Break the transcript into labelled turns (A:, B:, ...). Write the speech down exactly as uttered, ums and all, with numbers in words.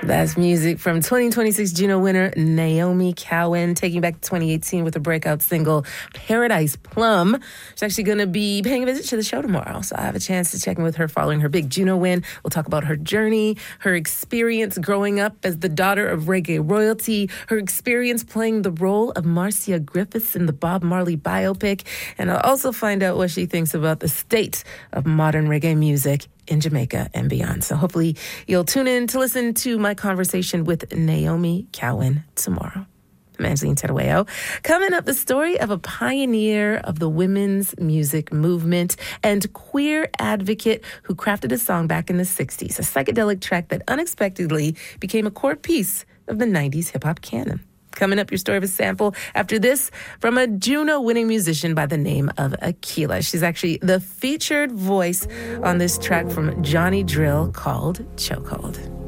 A: That's music from twenty twenty-six Juno winner Naomi Cowan, taking back twenty eighteen with a breakout single, Paradise Plum. She's actually going to be paying a visit to the show tomorrow, so I have a chance to check in with her following her big Juno win. We'll talk about her journey, her experience growing up as the daughter of reggae royalty, her experience playing the role of Marcia Griffiths in the Bob Marley biopic, and I'll also find out what she thinks about the state of modern reggae music in Jamaica and beyond. So hopefully you'll tune in to listen to my conversation with Naomi Cowan tomorrow. I'm Angeline Terueo. Coming up, the story of a pioneer of the women's music movement and queer advocate who crafted a song back in the sixties, a psychedelic track that unexpectedly became a core piece of the nineties hip-hop canon. Coming up, your story of a sample after this from a Juno-winning musician by the name of Akila. She's actually the featured voice on this track from Johnny Drill called Chokehold.